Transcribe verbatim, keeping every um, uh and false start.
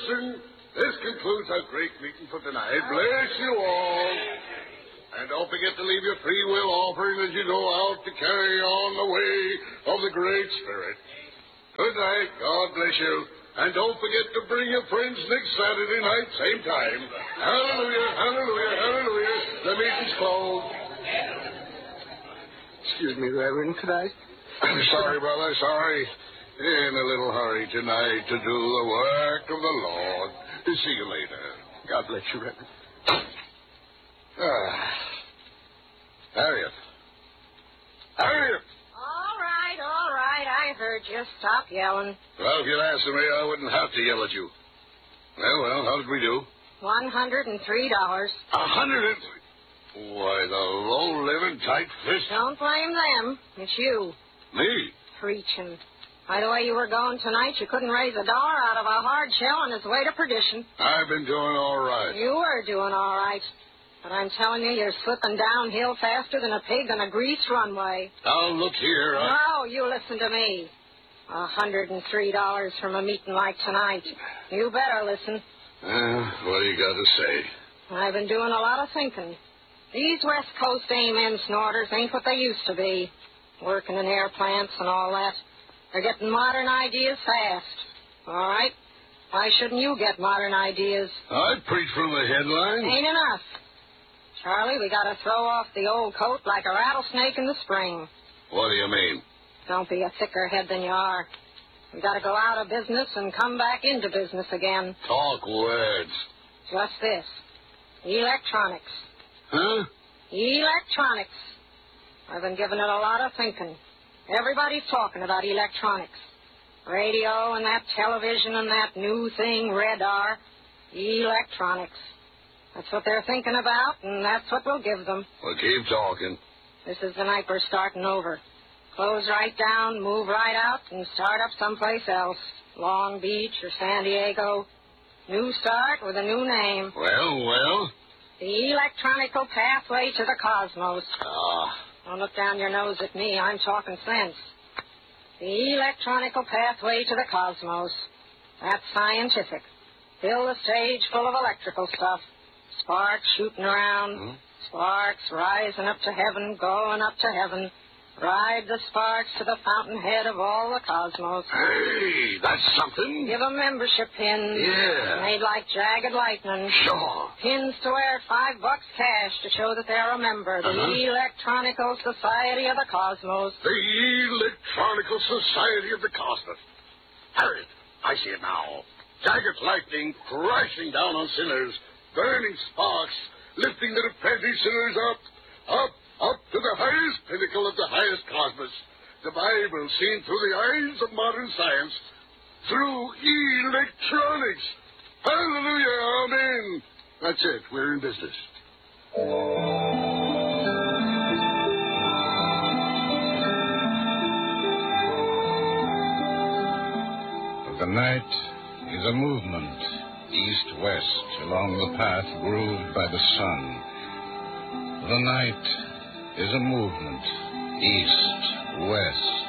listen. This concludes our great meeting for tonight. Bless you all. And don't forget to leave your free will offering as you go out to carry on the way of the Great Spirit. Good night. God bless you. And don't forget to bring your friends next Saturday night, same time. Hallelujah, hallelujah, hallelujah. The meeting's closed. Excuse me, Reverend. Could I... Sorry, brother, sorry. In a little hurry tonight to do the work of the Lord. See you later. God bless you, Reverend. Ah. Harriet. Harriet! All right, all right. I heard you. Stop yelling. Well, if you'd answer me, I wouldn't have to yell at you. Well, well, how did we do? One hundred and three dollars. A hundred and... Why, the low-living, tight-fist... Don't blame them. It's you. Me? Preaching. By the way you were going tonight, you couldn't raise a dollar out of a hard shell on its way to perdition. I've been doing all right. You were doing all right. But I'm telling you, you're slipping downhill faster than a pig on a greased runway. Now, look here, I... No, you listen to me. A hundred and three dollars from a meeting like tonight. You better listen. Uh, what do you got to say? I've been doing a lot of thinking. These West Coast amen snorters ain't what they used to be. Working in air plants and all that. They're getting modern ideas fast. All right? Why shouldn't you get modern ideas? I preach from the headlines. Ain't enough. Charlie, we got to throw off the old coat like a rattlesnake in the spring. What do you mean? Don't be a thicker head than you are. We got to go out of business and come back into business again. Talk words. Just this. Electronics. Huh? Electronics. I've been giving it a lot of thinking. Everybody's talking about electronics. Radio and that television and that new thing, radar. Electronics. That's what they're thinking about, and that's what we'll give them. Well, keep talking. This is the night we're starting over. Close right down, move right out, and start up someplace else. Long Beach or San Diego. New start with a new name. Well, well? The electronical pathway to the cosmos. Ah. Don't look down your nose at me. I'm talking sense. The electronical pathway to the cosmos. That's scientific. Fill the stage full of electrical stuff. Sparks shooting around. Hmm? Sparks rising up to heaven, going up to heaven. Ride the sparks to the fountainhead of all the cosmos. Hey, that's something. Give 'em membership pins. Yeah. Made like jagged lightning. Sure. Pins to wear five bucks cash to show that they're a member. The Uh-huh. Electronical Society of the Cosmos. The Electronical Society of the Cosmos. Harriet, I see it now. Jagged lightning crashing down on sinners. Burning sparks, lifting the repenting sinners up, up, up to the highest pinnacle of the highest cosmos. The Bible seen through the eyes of modern science, through electronics. Hallelujah, amen. That's it. We're in business. The night is a movement. East-west, along the path grooved by the sun. The night is a movement, east-west,